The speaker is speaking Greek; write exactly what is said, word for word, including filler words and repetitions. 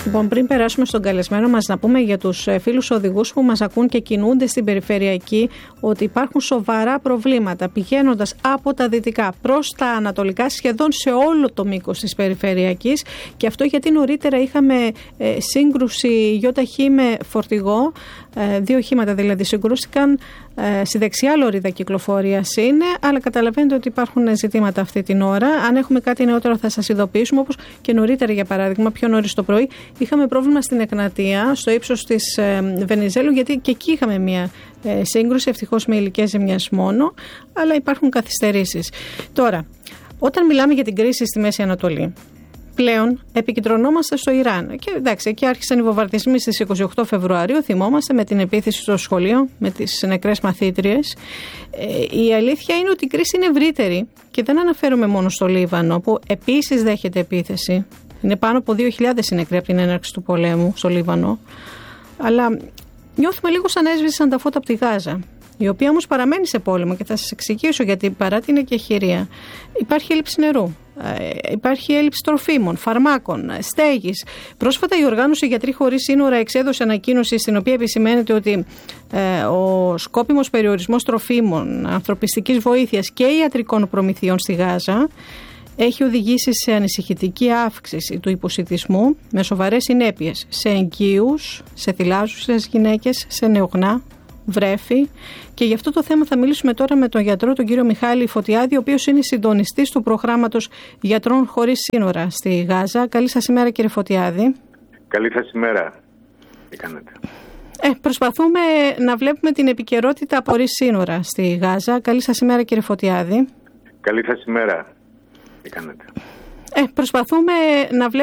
Λοιπόν, πριν περάσουμε στον καλεσμένο μας, να πούμε για τους φίλους οδηγούς που μας ακούν και κινούνται στην περιφερειακή ότι υπάρχουν σοβαρά προβλήματα πηγαίνοντας από τα δυτικά προς τα ανατολικά σχεδόν σε όλο το μήκος της περιφερειακής, και αυτό γιατί νωρίτερα είχαμε ε, σύγκρουση γιοταχή με φορτηγό, ε, δύο οχήματα δηλαδή συγκρούστηκαν, ε, στη δεξιά λωρίδα κυκλοφορίας είναι, αλλά καταλαβαίνετε ότι υπάρχουν ζητήματα αυτή την ώρα. Αν έχουμε κάτι νεότερο θα σας ειδοποιήσουμε, όπως και νωρίτερα, για παράδειγμα, πιο νωρίς το πρωί είχαμε πρόβλημα στην Εκνατία, στο ύψος της ε, Βενιζέλου, γιατί και εκεί είχαμε μια ε, σύγκρουση, ευτυχώς με υλικές ζημιές μόνο, αλλά υπάρχουν καθυστερήσεις. Τώρα, όταν μιλάμε για την κρίση στη Μέση Ανατολή, πλέον επικεντρωνόμαστε στο Ιράν. Και εντάξει, εκεί άρχισαν οι βομβαρδισμοί στις είκοσι οκτώ Φεβρουαρίου, θυμόμαστε, με την επίθεση στο σχολείο, με τις νεκρές μαθήτριες. Ε, η αλήθεια είναι ότι η κρίση είναι ευρύτερη και δεν αναφέρομαι μόνο στο Λίβανο, που επίσης δέχεται επίθεση. Είναι πάνω από δύο χιλιάδες οι νεκροί από την έναρξη του πολέμου στο Λίβανο. Αλλά νιώθουμε λίγο σαν να έσβησαν τα φώτα από τη Γάζα, η οποία όμως παραμένει σε πόλεμο, και θα σας εξηγήσω γιατί, παρά την εκεχηρία. Υπάρχει έλλειψη νερού, υπάρχει έλλειψη τροφίμων, φαρμάκων, στέγης. Πρόσφατα η οργάνωση Γιατροί Χωρίς Σύνορα εξέδωσε ανακοίνωση στην οποία επισημαίνεται ότι ε, ο σκόπιμος περιορισμός τροφίμων, ανθρωπιστικής βοήθειας και ιατρικών προμηθειών στη Γάζα έχει οδηγήσει σε ανησυχητική αύξηση του υποσιτισμού με σοβαρές συνέπειες σε εγκύους, σε θυλάζουσες γυναίκες, σε νεογνά, βρέφη. Και γι' αυτό το θέμα θα μιλήσουμε τώρα με τον γιατρό, τον κύριο Μιχάλη Φωτιάδη, ο οποίος είναι συντονιστής του προγράμματος Γιατρών Χωρίς Σύνορα στη Γάζα. Καλή σας ημέρα, κύριε Φωτιάδη. Καλή σας ημέρα. Τι κάνετε? Ε, προσπαθούμε να βλέπουμε την επικαιρότητα χωρίς σύνορα στη Γάζα. Καλή σας ημέρα, κύριε Φωτιάδη. Καλή σας ημέρα. Τι κάνετε? Ε, προσπαθούμε να βλέπουμε